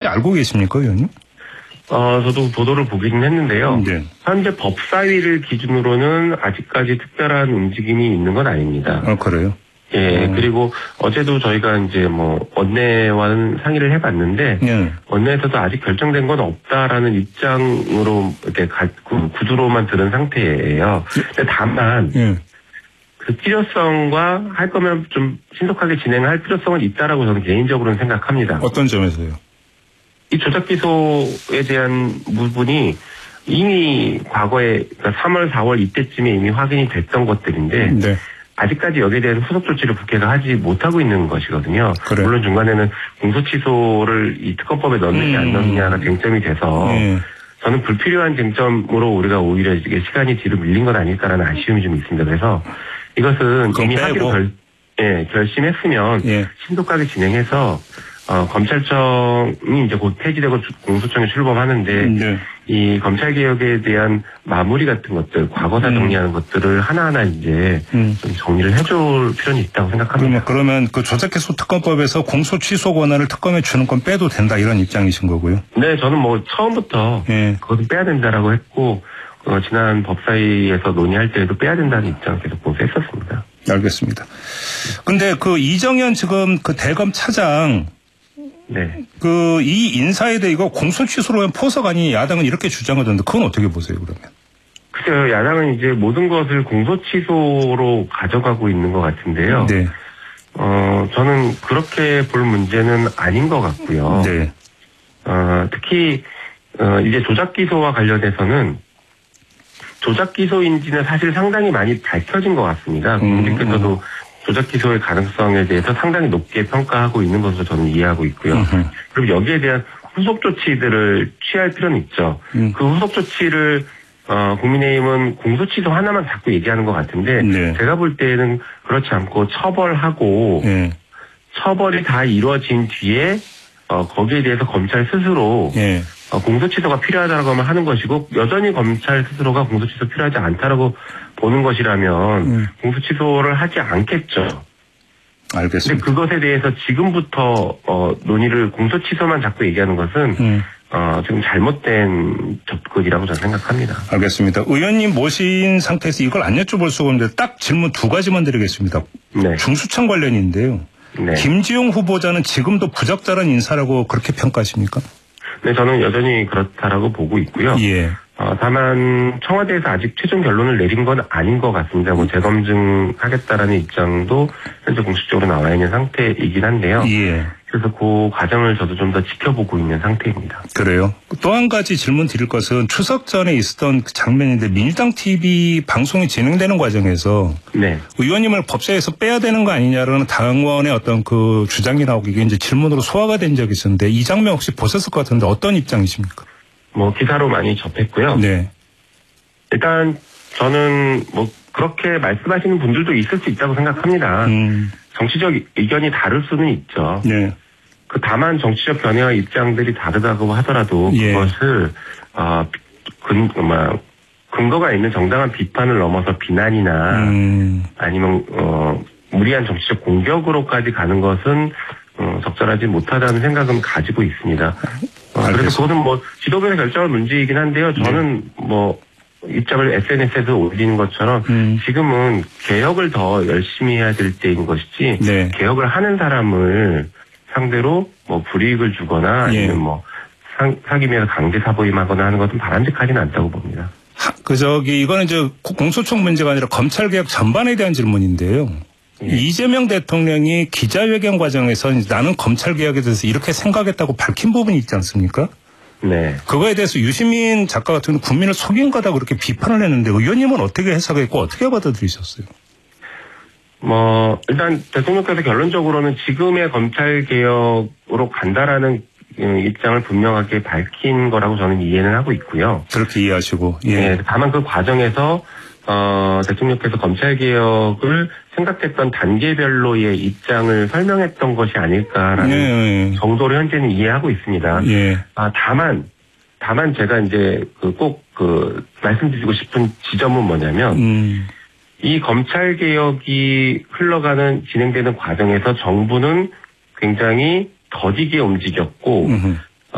알고 계십니까, 의원님? 저도 보도를 보긴 했는데요. 네. 현재 법사위를 기준으로는 아직까지 특별한 움직임이 있는 건 아닙니다. 그래요? 예, 그리고 어제도 저희가 이제 원내와는 상의를 해봤는데, 원내에서도 아직 결정된 건 없다라는 입장으로 이렇게 구두로만 들은 상태예요. 근데 다만, 그 필요성과 할 거면 좀 신속하게 진행할 필요성은 있다라고 저는 개인적으로는 생각합니다. 어떤 점에서요? 이 조작 기소에 대한 부분이 이미 과거에 그러니까 3월, 4월 이때쯤에 이미 확인이 됐던 것들인데, 네. 아직까지 여기에 대한 후속 조치를 국회가 하지 못하고 있는 것이거든요. 그래. 물론 중간에는 공소 취소를 이 특검법에 넣느냐 안 넣느냐가 쟁점이 돼서 저는 불필요한 쟁점으로 우리가 오히려 이게 시간이 뒤로 밀린 건 아닐까라는 아쉬움이 좀 있습니다. 그래서 이것은 이미 하기로 결심했으면 신속하게 진행해서 검찰청이 이제 곧 폐지되고 공소청에 출범하는데 이 검찰 개혁에 대한 마무리 같은 것들, 과거사 정리하는 것들을 하나하나 이제 좀 정리를 해줄 필요는 있다고 생각합니다. 그러면 그 조작기소 특검법에서 공소 취소 권한을 특검에 주는 건 빼도 된다 이런 입장이신 거고요? 네, 저는 처음부터 그것은 빼야 된다라고 했고 지난 법사위에서 논의할 때에도 빼야 된다는 입장을 계속 보수했었습니다. 알겠습니다. 근데 그 이정현 지금 그 대검 차장 네. 이 인사에 대해 이거 공소 취소로 한 포석 아니 야당은 이렇게 주장하던데 그건 어떻게 보세요, 그러면? 글쎄요, 야당은 이제 모든 것을 공소 취소로 가져가고 있는 것 같은데요. 네. 저는 그렇게 볼 문제는 아닌 것 같고요. 네. 특히, 이제 조작 기소와 관련해서는 조작 기소인지는 사실 상당히 많이 밝혀진 것 같습니다. 국민들께서도 조작 기소의 가능성에 대해서 상당히 높게 평가하고 있는 것으로 저는 이해하고 있고요. 그리고 여기에 대한 후속 조치들을 취할 필요는 있죠. 그 후속 조치를 국민의힘은 공소 취소 하나만 자꾸 얘기하는 것 같은데 제가 볼 때는 그렇지 않고 처벌하고 처벌이 다 이루어진 뒤에 거기에 대해서 검찰 스스로 공소취소가 필요하다고 하는 것이고 여전히 검찰 스스로가 공소취소 필요하지 않다라고 보는 것이라면 공소취소를 하지 않겠죠. 알겠습니다. 근데 그것에 대해서 지금부터 논의를 공소취소만 자꾸 얘기하는 것은 지금 잘못된 접근이라고 저는 생각합니다. 알겠습니다. 의원님 모신 상태에서 이걸 안 여쭤볼 수가 없는데 딱 질문 두 가지만 드리겠습니다. 네. 중수청 관련인데요. 네. 김지용 후보자는 지금도 부적절한 인사라고 그렇게 평가하십니까? 네, 저는 여전히 그렇다라고 보고 있고요. 다만 청와대에서 아직 최종 결론을 내린 건 아닌 것 같습니다. 재검증하겠다라는 입장도 현재 공식적으로 나와 있는 상태이긴 한데요. 그래서 그 과정을 저도 좀 더 지켜보고 있는 상태입니다. 그래요? 또 한 가지 질문 드릴 것은 추석 전에 있었던 그 장면인데 민주당 TV 방송이 진행되는 과정에서 의원님을 법사위에서 빼야 되는 거 아니냐라는 당원의 어떤 그 주장이 나오고 이게 이제 질문으로 소화가 된 적이 있었는데 이 장면 혹시 보셨을 것 같은데 어떤 입장이십니까? 기사로 많이 접했고요. 네. 일단 저는 그렇게 말씀하시는 분들도 있을 수 있다고 생각합니다. 정치적 의견이 다를 수는 있죠. 네. 다만 정치적 견해와 입장들이 다르다고 하더라도 그것을 근거가 있는 정당한 비판을 넘어서 비난이나 아니면 무리한 정치적 공격으로까지 가는 것은 적절하지 못하다는 생각은 가지고 있습니다. 그래서 그것은 지도부의 결정할 문제이긴 한데요. 저는 입장을 SNS에서 올리는 것처럼 지금은 개혁을 더 열심히 해야 될 때인 것이지 개혁을 하는 사람을 상대로 불이익을 주거나 아니면 사기면서 강제 사보임하거나 하는 것은 바람직하지는 않다고 봅니다. 이거는 이제 공소청 문제가 아니라 검찰 개혁 전반에 대한 질문인데요. 이재명 대통령이 기자회견 과정에서 나는 검찰 개혁에 대해서 이렇게 생각했다고 밝힌 부분이 있지 않습니까? 네. 그거에 대해서 유시민 작가 같은 경우는 국민을 속인 거다 그렇게 비판을 했는데 의원님은 어떻게 해석했고 어떻게 받아들이셨어요? 일단 대통령께서 결론적으로는 지금의 검찰 개혁으로 간다라는 입장을 분명하게 밝힌 거라고 저는 이해는 하고 있고요. 그렇게 이해하시고. 다만 그 과정에서 대통령께서 검찰 개혁을 생각했던 단계별로의 입장을 설명했던 것이 아닐까라는 정도로 현재는 이해하고 있습니다. 다만 제가 이제 꼭 말씀드리고 싶은 지점은 뭐냐면 이 검찰 개혁이 진행되는 과정에서 정부는 굉장히 더디게 움직였고